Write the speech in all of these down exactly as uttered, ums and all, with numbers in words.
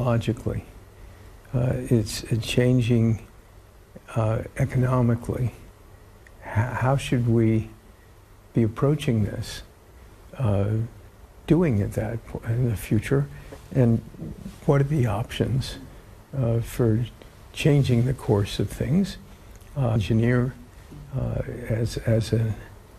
technologically. Uh, it's uh, changing uh, economically. H- how should we be approaching this, uh, doing it that in the future, and what are the options uh, for changing the course of things? Uh, engineer uh, as as a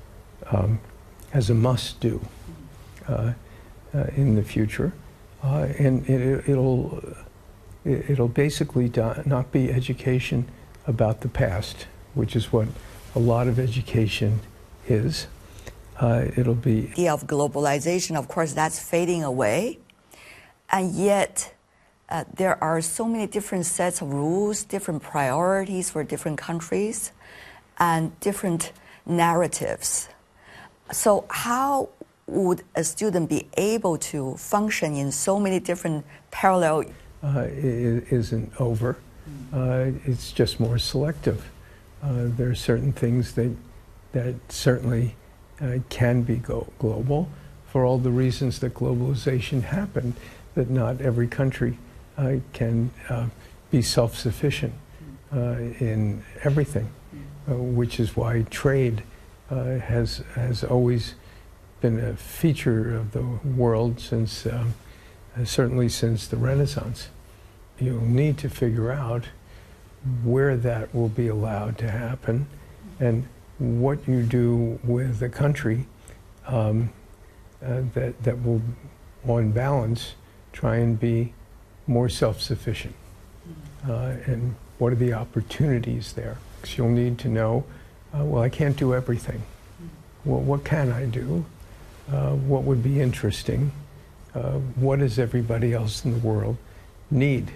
um, as a must-do uh, uh, in the future, uh, and it, it'll it'll basically not be education about the past, which is what a lot of education is. Uh, it'll be the idea of globalization. Of course, that's fading away, and yet uh, there are so many different sets of rules, different priorities for different countries, and different narratives. So how would a student be able to function in so many different parallel? Uh, it isn't over. Uh, it's just more selective. Uh, there are certain things that that certainly uh, can be go global for all the reasons that globalization happened, that not every country uh, can uh, be self-sufficient uh, in everything, uh, which is why trade uh, has, has always been a feature of the world since, um, uh, certainly since the Renaissance. You'll need to figure out where that will be allowed to happen and what you do with the country um, uh, that, that will, on balance, try and be more self-sufficient. Uh, and what are the opportunities there? Because you'll need to know, uh, well, I can't do everything. Well, what can I do? Uh, what would be interesting? Uh, what does everybody else in the world need?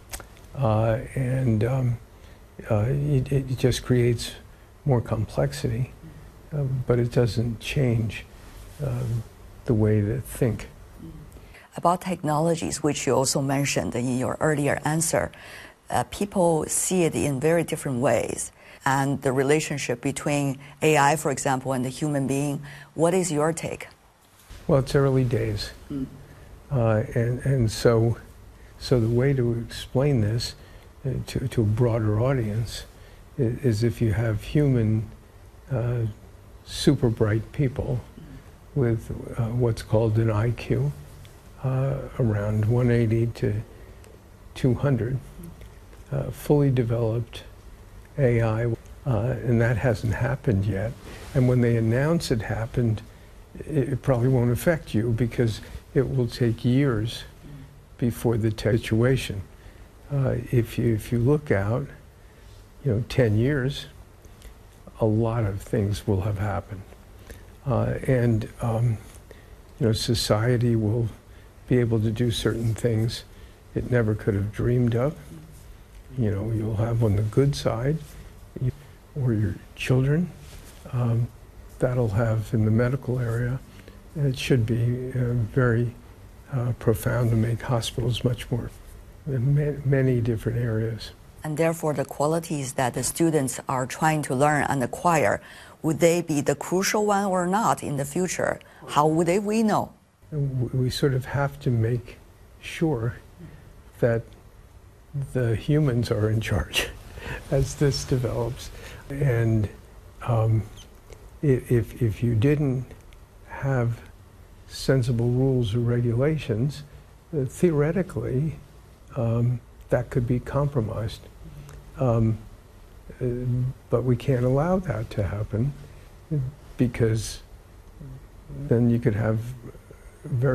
Uh, and um, uh, it, it just creates more complexity, uh, but it doesn't change um, the way to think. About technologies, which you also mentioned in your earlier answer, uh, people see it in very different ways. And the relationship between A I, for example, and the human being, what is your take? Well, it's early days. Mm. Uh, and, and so, so the way to explain this uh, to, to a broader audience is, is if you have human, uh, super bright people with uh, what's called an I Q, uh, around one eighty to two hundred, uh, fully developed A I, uh, and that hasn't happened yet. And when they announce it happened, it, it probably won't affect you because it will take years before the situation. Uh, if you if you look out, you know, ten years, a lot of things will have happened, uh, and um, you know, society will be able to do certain things it never could have dreamed of. You know, you'll have on the good side, or your children, um, that'll have in the medical area. It should be uh, very uh, profound to make hospitals much more in ma many different areas. And therefore, the qualities that the students are trying to learn and acquire, would they be the crucial one or not in the future? How would they, we know? We sort of have to make sure that the humans are in charge as this develops. And um, if, if you didn't have sensible rules or regulations, uh, theoretically, um, that could be compromised. Um, uh, but we can't allow that to happen because then you could have very